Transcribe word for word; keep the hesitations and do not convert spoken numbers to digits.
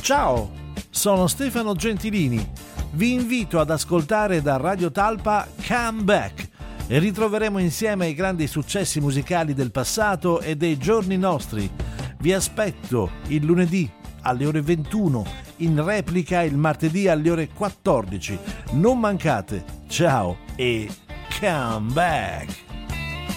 Ciao, sono Stefano Gentilini. Vi invito ad ascoltare da Radio Talpa Come Back e ritroveremo insieme i grandi successi musicali del passato e dei giorni nostri. Vi aspetto il lunedì alle ore ventuno, in replica il martedì alle ore quattordici. Non mancate. Ciao e come back!